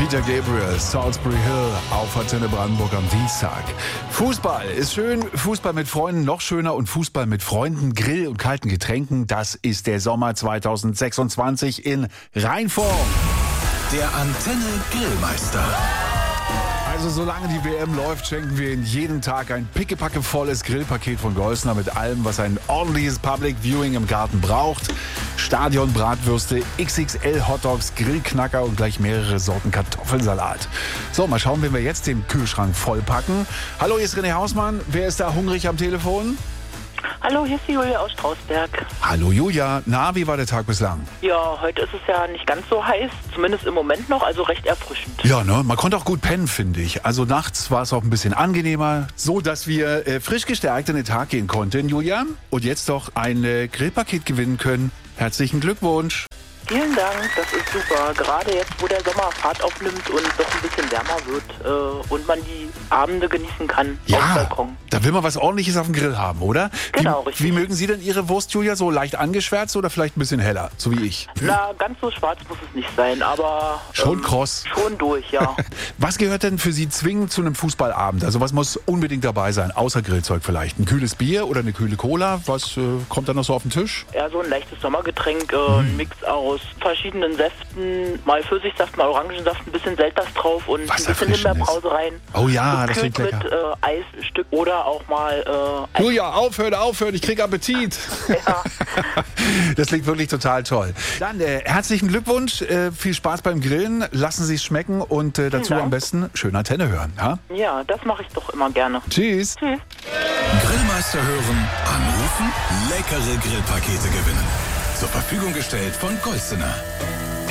Peter Gabriel, Salisbury Hill auf Antenne Brandenburg am Dienstag. Fußball ist schön, Fußball mit Freunden noch schöner und Fußball mit Freunden, Grill und kalten Getränken, das ist der Sommer 2026 in Reinform. Der Antenne Grillmeister. Also solange die WM läuft, schenken wir Ihnen jeden Tag ein pickepackevolles Grillpaket von Golsner mit allem, was ein ordentliches Public Viewing im Garten braucht. Stadionbratwürste, XXL Hotdogs, Grillknacker und gleich mehrere Sorten Kartoffelsalat. So, mal schauen, wen wir jetzt den Kühlschrank vollpacken. Hallo, hier ist René Hausmann. Wer ist da hungrig am Telefon? Hallo, hier ist die Julia aus Strausberg. Hallo Julia. Na, wie war der Tag bislang? Ja, heute ist es ja nicht ganz so heiß, zumindest im Moment noch, also recht erfrischend. Ja, ne? Man konnte auch gut pennen, finde ich. Also nachts war es auch ein bisschen angenehmer, so dass wir frisch gestärkt in den Tag gehen konnten, Julia. Und jetzt doch ein Grillpaket gewinnen können. Herzlichen Glückwunsch. Vielen Dank, das ist super. Gerade jetzt, wo der Sommer Fahrt aufnimmt und doch ein bisschen wärmer wird und man die Abende genießen kann auf dem Balkon. Da will man was Ordentliches auf dem Grill haben, oder? Genau, richtig. Wie mögen Sie denn Ihre Wurst, Julia? So leicht angeschwärzt oder vielleicht ein bisschen heller, so wie ich? Na, ganz so schwarz muss es nicht sein, aber... Schon kross. Schon durch, ja. Was gehört denn für Sie zwingend zu einem Fußballabend? Also was muss unbedingt dabei sein, außer Grillzeug vielleicht? Ein kühles Bier oder eine kühle Cola? Was kommt da noch so auf den Tisch? Ja, so ein leichtes Sommergetränk, ein Mix aus verschiedenen Säften, mal Pfirsichsaft, mal Orangensaft, ein bisschen Selters drauf und Was ein bisschen Himbeerbrause rein. Oh ja, das klingt Gekühlt lecker. mit Eisstück oder auch mal Julia, aufhören, ich krieg Appetit. Ja. Das klingt wirklich total toll. Dann herzlichen Glückwunsch, viel Spaß beim Grillen, lassen Sie es schmecken und dazu Dank. am besten schön Antenne hören. Ja? Ja, das mache ich doch immer gerne. Tschüss. Tschüss. Grillmeister hören, anrufen, leckere Grillpakete gewinnen. Zur Verfügung gestellt von Golsener.